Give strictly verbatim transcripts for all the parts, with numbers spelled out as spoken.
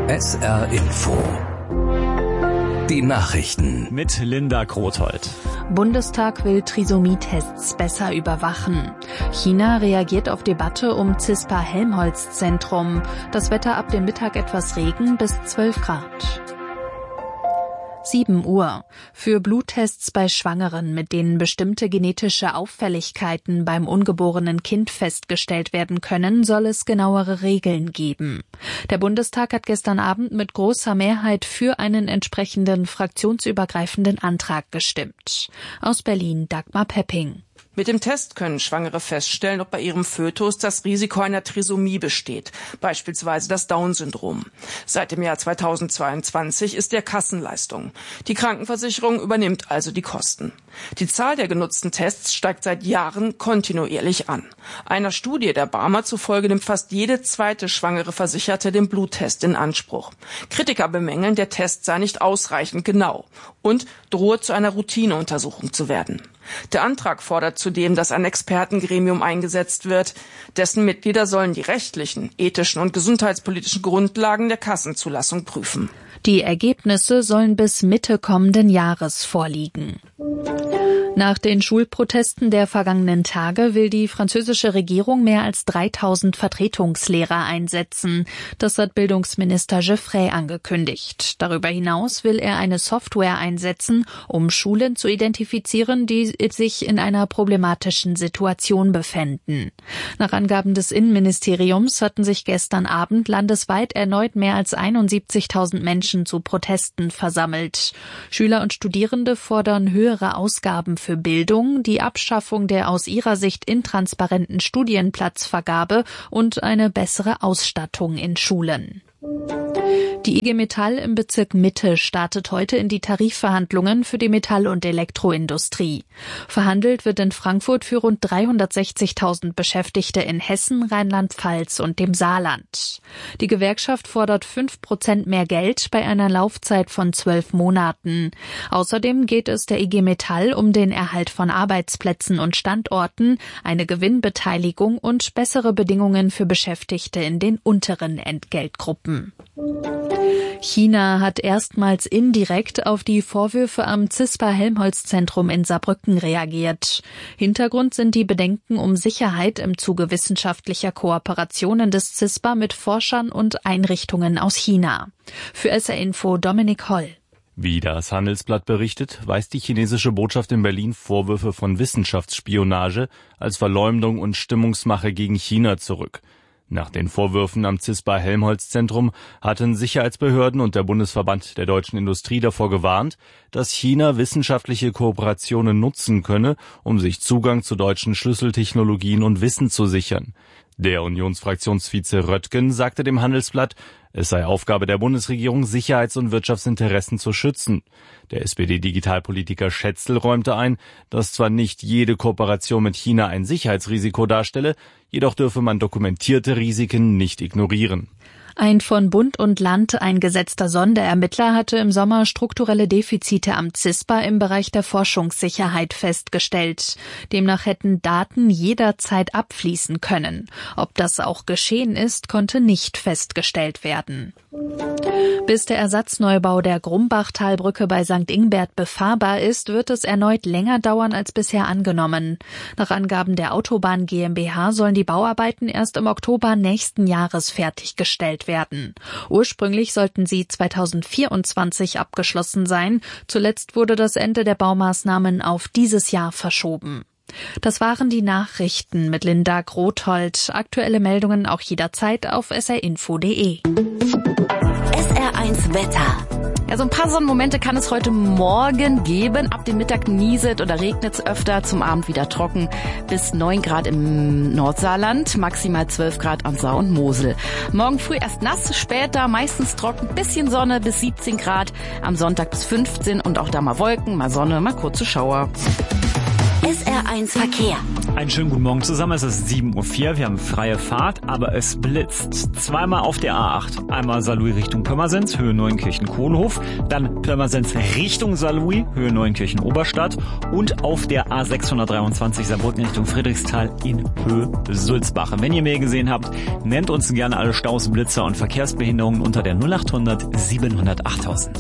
S R Info. Die Nachrichten mit Linda Grothold. Bundestag will Trisomie-Tests besser überwachen. China reagiert auf Debatte um CISPA-Helmholtz-Zentrum. Das Wetter ab dem Mittag etwas Regen bis zwölf Grad. sieben Uhr. Für Bluttests bei Schwangeren, mit denen bestimmte genetische Auffälligkeiten beim ungeborenen Kind festgestellt werden können, soll es genauere Regeln geben. Der Bundestag hat gestern Abend mit großer Mehrheit für einen entsprechenden fraktionsübergreifenden Antrag gestimmt. Aus Berlin Dagmar Pepping. Mit dem Test können Schwangere feststellen, ob bei ihrem Fötus das Risiko einer Trisomie besteht, beispielsweise das Down-Syndrom. Seit dem Jahr zweitausendzweiundzwanzig ist der Kassenleistung. Die Krankenversicherung übernimmt also die Kosten. Die Zahl der genutzten Tests steigt seit Jahren kontinuierlich an. Einer Studie der Barmer zufolge nimmt fast jede zweite schwangere Versicherte den Bluttest in Anspruch. Kritiker bemängeln, der Test sei nicht ausreichend genau und drohe zu einer Routineuntersuchung zu werden. Der Antrag fordert zudem, dass ein Expertengremium eingesetzt wird. Dessen Mitglieder sollen die rechtlichen, ethischen und gesundheitspolitischen Grundlagen der Kassenzulassung prüfen. Die Ergebnisse sollen bis Mitte kommenden Jahres vorliegen. Nach den Schulprotesten der vergangenen Tage will die französische Regierung mehr als dreitausend Vertretungslehrer einsetzen. Das hat Bildungsminister Geoffrey angekündigt. Darüber hinaus will er eine Software einsetzen, um Schulen zu identifizieren, die sich in einer problematischen Situation befänden. Nach Angaben des Innenministeriums hatten sich gestern Abend landesweit erneut mehr als einundsiebzigtausend Menschen zu Protesten versammelt. Schüler und Studierende fordern höhere Ausgaben für Bildung, die Abschaffung der aus ihrer Sicht intransparenten Studienplatzvergabe und eine bessere Ausstattung in Schulen. Die I G Metall im Bezirk Mitte startet heute in die Tarifverhandlungen für die Metall- und Elektroindustrie. Verhandelt wird in Frankfurt für rund dreihundertsechzigtausend Beschäftigte in Hessen, Rheinland-Pfalz und dem Saarland. Die Gewerkschaft fordert fünf Prozent mehr Geld bei einer Laufzeit von zwölf Monaten. Außerdem geht es der I G Metall um den Erhalt von Arbeitsplätzen und Standorten, eine Gewinnbeteiligung und bessere Bedingungen für Beschäftigte in den unteren Entgeltgruppen. China hat erstmals indirekt auf die Vorwürfe am CISPA-Helmholtz-Zentrum in Saarbrücken reagiert. Hintergrund sind die Bedenken um Sicherheit im Zuge wissenschaftlicher Kooperationen des CISPA mit Forschern und Einrichtungen aus China. Für S R Info Dominik Holl. Wie das Handelsblatt berichtet, weist die chinesische Botschaft in Berlin Vorwürfe von Wissenschaftsspionage als Verleumdung und Stimmungsmache gegen China zurück. Nach den Vorwürfen am CISPA-Helmholtz-Zentrum hatten Sicherheitsbehörden und der Bundesverband der deutschen Industrie davor gewarnt, dass China wissenschaftliche Kooperationen nutzen könne, um sich Zugang zu deutschen Schlüsseltechnologien und Wissen zu sichern. Der Unionsfraktionsvize Röttgen sagte dem Handelsblatt, es sei Aufgabe der Bundesregierung, Sicherheits- und Wirtschaftsinteressen zu schützen. Der S P D-Digitalpolitiker Schätzl räumte ein, dass zwar nicht jede Kooperation mit China ein Sicherheitsrisiko darstelle, jedoch dürfe man dokumentierte Risiken nicht ignorieren. Ein von Bund und Land eingesetzter Sonderermittler hatte im Sommer strukturelle Defizite am CISPA im Bereich der Forschungssicherheit festgestellt. Demnach hätten Daten jederzeit abfließen können. Ob das auch geschehen ist, konnte nicht festgestellt werden. Bis der Ersatzneubau der Grumbachtalbrücke bei Sankt Ingbert befahrbar ist, wird es erneut länger dauern als bisher angenommen. Nach Angaben der Autobahn GmbH sollen die Bauarbeiten erst im Oktober nächsten Jahres fertiggestellt werden. Ursprünglich sollten sie zweitausendvierundzwanzig abgeschlossen sein. Zuletzt wurde das Ende der Baumaßnahmen auf dieses Jahr verschoben. Das waren die Nachrichten mit Linda Grothold. Aktuelle Meldungen auch jederzeit auf s r info punkt d e. S R eins Wetter. Ja, so ein paar Sonnenmomente kann es heute Morgen geben. Ab dem Mittag nieselt oder regnet es öfter, zum Abend wieder trocken. Bis neun Grad im Nordsaarland, maximal zwölf Grad an Saar und Mosel. Morgen früh erst nass, später meistens trocken, bisschen Sonne bis siebzehn Grad. Am Sonntag bis fünfzehn und auch da mal Wolken, mal Sonne, mal kurze Schauer. S R eins Verkehr. Einen schönen guten Morgen zusammen. Es ist sieben Uhr vier. Wir haben freie Fahrt, aber es blitzt. Zweimal auf der A acht. Einmal Saarlouis Richtung Pirmasens, Höhe Neunkirchen-Kohlhof. Dann Pirmasens Richtung Saarlouis, Höhe Neunkirchen-Oberstadt. Und auf der A sechshundertdreiundzwanzig Saarbrücken Richtung Friedrichsthal in Höhe Sulzbach. Wenn ihr mehr gesehen habt, nennt uns gerne alle Staus, Blitzer und Verkehrsbehinderungen unter der null acht hundert siebenhundert achttausend.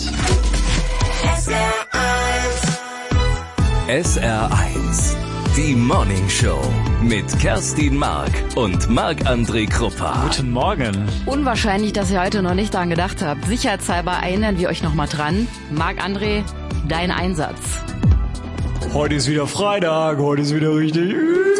S R eins. Die Morning Show mit Kerstin Mark und Marc-André Kruppa. Guten Morgen. Unwahrscheinlich, dass ihr heute noch nicht daran gedacht habt. Sicherheitshalber erinnern wir euch nochmal dran. Marc-André, dein Einsatz. Heute ist wieder Freitag, heute ist wieder richtig.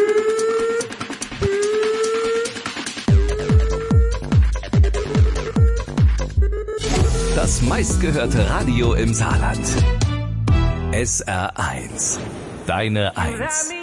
Das meistgehörte Radio im Saarland. S R eins. Deine Eins.